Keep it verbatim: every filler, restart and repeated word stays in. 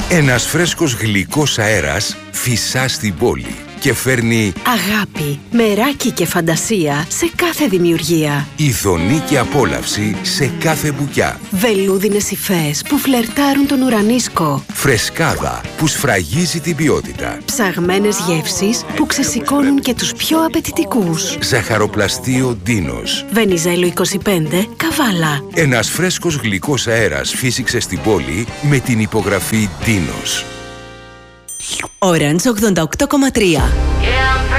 Ένας φρέσκος γλυκός αέρας φυσά στην πόλη και φέρνει αγάπη, μεράκι και φαντασία σε κάθε δημιουργία. Ειδονή και απόλαυση σε κάθε μπουκιά. Βελούδινες υφές που φλερτάρουν τον ουρανίσκο. Φρεσκάδα που σφραγίζει την ποιότητα. Ψαγμένες γεύσεις που ξεσηκώνουν και τους πιο απαιτητικούς. Ζαχαροπλαστείο Ντίνος. Βενιζέλο είκοσι πέντε, Καβάλα. Ένας φρέσκος γλυκός αέρας φύσηξε στην πόλη με την υπογραφή Ντίνος. Orange ογδόντα οκτώ κόμμα τρία.